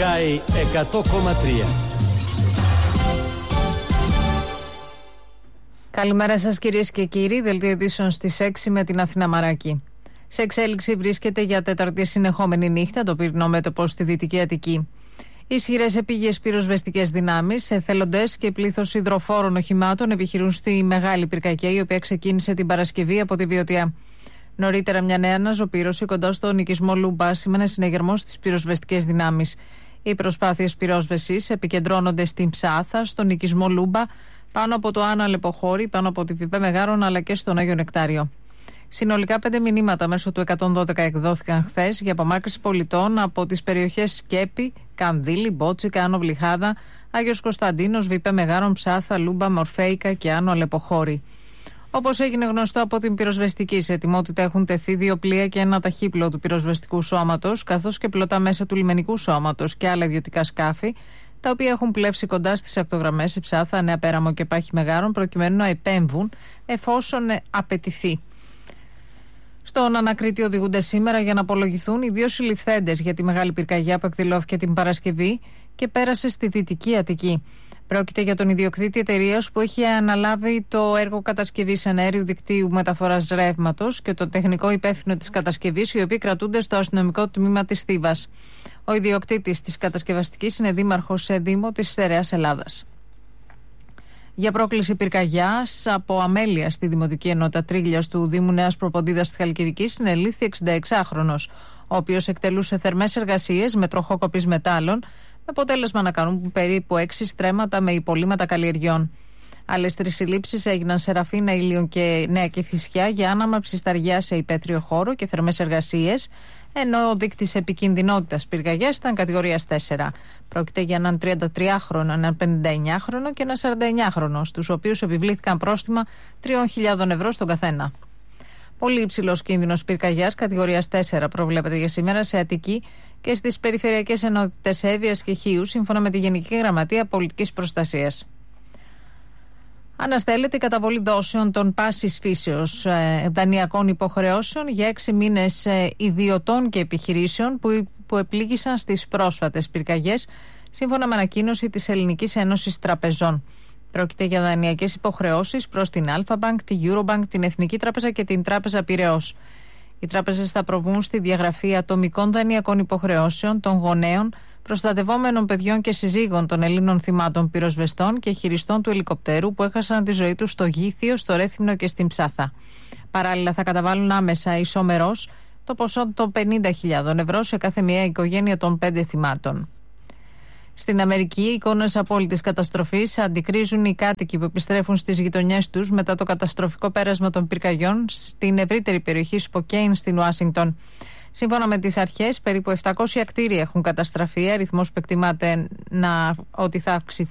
Sky 100,3. Καλημέρα σας κυρίες και κύριοι, δελτίο ειδήσεων στις 6 με την Αθήνα Μαράκη. Σε εξέλιξη βρίσκεται για τέταρτη συνεχόμενη νύχτα το πυρηνό μέτωπο στη Δυτική Αττική. Ισχυρές επίγειες πυροσβεστικές δυνάμεις, εθελοντές και πλήθος υδροφόρων οχημάτων επιχειρούν στη Μεγάλη Πυρκαγιά, η οποία ξεκίνησε την Παρασκευή από τη Βιωτιά. Νωρίτερα, μια νέα αναζωπήρωση κοντά στον οικισμό Λούμπα σήμαινε συνεγερμό στις πυροσβεστικές δυνάμεις. Οι προσπάθειες πυρόσβεσης επικεντρώνονται στην Ψάθα, στον οικισμό Λούμπα, πάνω από το Άνω Αλεποχώρη, πάνω από τη Βιπέ Μεγάρων αλλά και στον Άγιο Νεκτάριο. Συνολικά 5 μηνύματα μέσω του 112 εκδόθηκαν χθες για απομάκρυνση πολιτών από τις περιοχές Σκέπη, Κανδύλη, Μπότσικα, Άνω Βλυχάδα, Άγιος Κωνσταντίνος, Βιπέ Μεγάρων, Ψάθα, Λούμπα, Μορφέικα και Άνω Αλεποχώρη. Όπως έγινε γνωστό από την πυροσβεστική, σε ετοιμότητα έχουν τεθεί 2 πλοία και ένα ταχύπλοο του πυροσβεστικού σώματος, καθώς και πλωτά μέσα του λιμενικού σώματος και άλλα ιδιωτικά σκάφη, τα οποία έχουν πλεύσει κοντά στις ακτογραμμές Ψάθα, Νέα Πέραμο και Πάχη Μεγάρων, προκειμένου να επέμβουν εφόσον απαιτηθεί. Στον Ανακρίτη οδηγούνται σήμερα για να απολογηθούν οι 2 συλληφθέντες για τη Μεγάλη Πυρκαγιά που εκδηλώθηκε την Παρασκευή και πέρασε στη Δυτική Αττική. Πρόκειται για τον ιδιοκτήτη εταιρείας που έχει αναλάβει το έργο κατασκευής εναέριου δικτύου μεταφοράς ρεύματος και το τεχνικό υπεύθυνο της κατασκευής, οι οποίοι κρατούνται στο αστυνομικό τμήμα της Θήβας. Ο ιδιοκτήτης της κατασκευαστικής είναι δήμαρχος σε Δήμο της Στερεάς Ελλάδας. Για πρόκληση πυρκαγιάς από αμέλεια στη Δημοτική Ενότητα Τρίγλιας του Δήμου Νέας Προποντίδας στη Χαλκιδική συνελήφθη 66χρονος, ο οποίος εκτελούσε θερμές εργασίες με τροχόκοπης μετάλλων, με αποτέλεσμα να κάνουν περίπου 6 στρέμματα με υπολείμματα καλλιεργιών. Άλλες 3 συλλήψεις έγιναν σε Ραφίνα, Ήλιον και Νέα Κηφισιά για άναμα ψισταριά σε υπαίθριο χώρο και θερμές εργασίες, ενώ ο δείκτης επικινδυνότητας πυρκαγιάς ήταν κατηγορίας 4. Πρόκειται για έναν 33χρονο, έναν 59χρονο και ένα 49χρονο, στους οποίους επιβλήθηκαν πρόστιμα 3.000 ευρώ στον καθένα. Πολύ υψηλός κίνδυνος πυρκαγιάς κατηγορίας 4 προβλέπεται για σήμερα σε Αττική και στις περιφερειακές ενότητες Εύβοιας και Χίου, σύμφωνα με τη Γενική Γραμματεία Πολιτικής Προστασίας. Αναστέλλεται η καταβολή δόσεων των πάσης φύσεως δανειακών υποχρεώσεων για 6 μήνες ιδιωτών και επιχειρήσεων που επλήγησαν στις πρόσφατες πυρκαγιές, σύμφωνα με ανακοίνωση της Ελληνικής Ένωσης Τραπεζών. Πρόκειται για δανειακές υποχρεώσεις προς την Alpha Bank, τη Eurobank, την Εθνική Τράπεζα και την Τράπεζα Πειραιώς. Οι τράπεζες θα προβούν στη διαγραφή ατομικών δανειακών υποχρεώσεων των γονέων, προστατευόμενων παιδιών και συζύγων των Ελλήνων θυμάτων πυροσβεστών και χειριστών του ελικοπτέρου που έχασαν τη ζωή τους στο Γήθιο, στο Ρέθυμνο και στην Ψάθα. Παράλληλα, θα καταβάλουν άμεσα ισομερώς το ποσό των 50.000 ευρώ σε κάθε μία οικογένεια των 5 θυμάτων. Στην Αμερική, οι εικόνες απόλυτης καταστροφής αντικρίζουν οι κάτοικοι που επιστρέφουν στις γειτονιές τους μετά το καταστροφικό πέρασμα των πυρκαγιών στην ευρύτερη περιοχή Σποκέιν στην Ουάσιγκτον. Σύμφωνα με τις αρχές, περίπου 700 κτίρια έχουν καταστραφεί, αριθμός που εκτιμάται ότι θα αυξηθεί